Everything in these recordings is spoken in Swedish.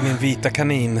Min vita kanin.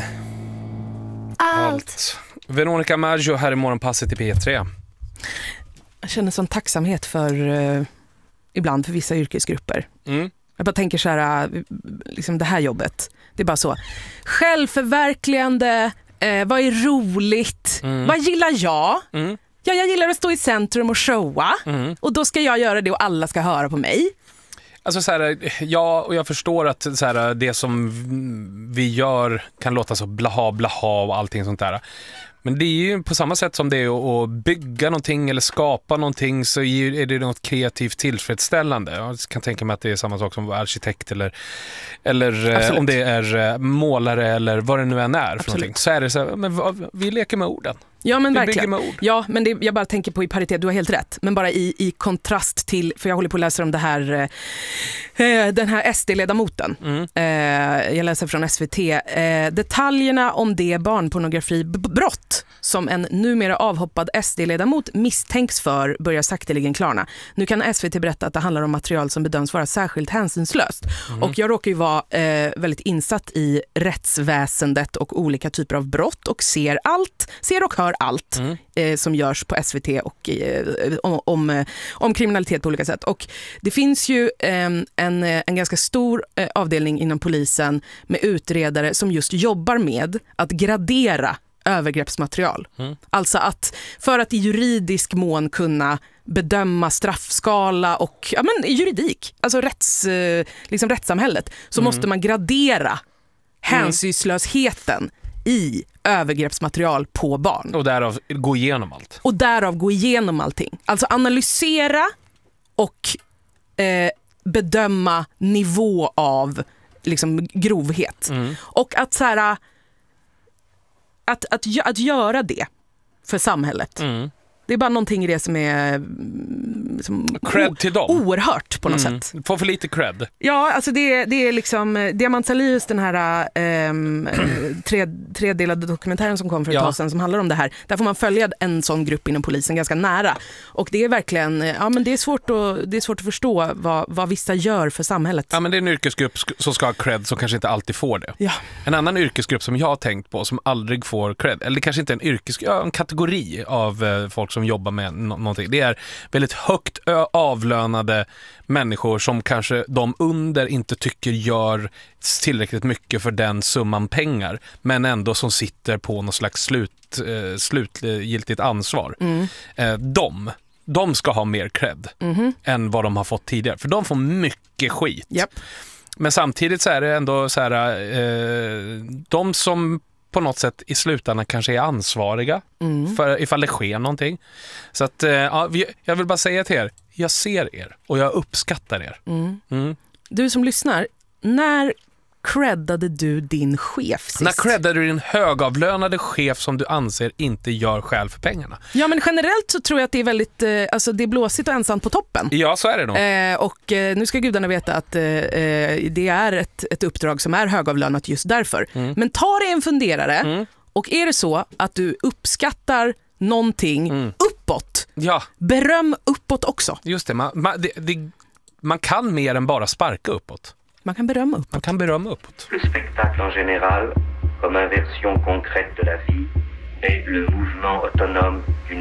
Allt. Veronica Maggio här i morgonpasset i P3. Jag känner sån tacksamhet för ibland för vissa yrkesgrupper. Jag bara tänker så här, liksom det här jobbet. Det är bara så. Självförverkligande, vad är roligt? Vad gillar jag? Ja, jag gillar att stå i centrum och showa. Och då ska jag göra det och alla ska höra på mig. Alltså så här, ja, och jag förstår att så här, det som vi gör kan låta så blaha och allting sånt där. Men det är ju på samma sätt som det är att bygga någonting eller skapa någonting, så är det något kreativt tillfredsställande. Jag kan tänka mig att det är samma sak som arkitekt eller om det är målare eller vad det nu än är för någonting. Så är det så här, men vi leker med orden. Ja, men vi verkligen. Med ord. Ja, men jag bara tänker på i paritet, du har helt rätt. Men bara i kontrast till, för jag håller på att läsa om det här, den här SD-ledamoten. Jag läser från SVT. Detaljerna om det barnpornografibrott som en numera avhoppad SD-ledamot misstänks för börjar sakteligen klarna. Nu kan SVT berätta att det handlar om material som bedöms vara särskilt hänsynslöst. Och jag råkar ju vara väldigt insatt i rättsväsendet och olika typer av brott och ser och hör allt som görs på SVT och om kriminalitet på olika sätt. Och det finns ju en ganska stor avdelning inom polisen med utredare som just jobbar med att gradera övergreppsmaterial. Alltså att för att i juridisk mån kunna bedöma straffskala och juridik, alltså rättssamhället, så måste man gradera hänsynslösheten i övergreppsmaterial på barn. Och därav gå igenom allt. Och därav gå igenom allting. Alltså analysera och bedöma nivå av liksom grovhet. Och att så här, att göra det för samhället. Det är bara någonting i det som är cred till dem. Oerhört på något sätt. Får för lite cred. Ja, alltså det är liksom Diamant Salius, den här tredelade dokumentären som kom för ett tag sedan som handlar om det här. Där får man följa en sån grupp inom polisen ganska nära. Och det är verkligen, men det är svårt att förstå vad vissa gör för samhället. Ja, men det är en yrkesgrupp som ska ha cred som kanske inte alltid får det. Ja. En annan yrkesgrupp som jag har tänkt på som aldrig får cred, eller kanske inte en kategori av folk som jobbar med någonting. Det är väldigt högt avlönade människor som kanske de under inte tycker gör tillräckligt mycket för den summan pengar, men ändå som sitter på något slags slutgiltigt ansvar. De ska ha mer cred än vad de har fått tidigare, för de får mycket skit. Yep. Men samtidigt så är det ändå så här, de som på något sätt i slutändan kanske är ansvariga för ifall det sker någonting. Så att jag vill bara säga till er, jag ser er och jag uppskattar er. Du som lyssnar, när creddade du din chef sist? När creddade du din högavlönade chef som du anser inte gör skäl för pengarna? Ja, men generellt så tror jag att det är väldigt alltså det är blåsigt och ensamt på toppen. Ja, så är det nog. Och nu ska gudarna veta att det är ett uppdrag som är högavlönat just därför. Men ta dig en funderare och är det så att du uppskattar någonting uppåt, beröm uppåt också. Just det, man kan mer än bara sparka uppåt. Man kan berömma uppåt. Le spectacle en général, comme inversion concrète de la vie, est le mouvement autonome d'une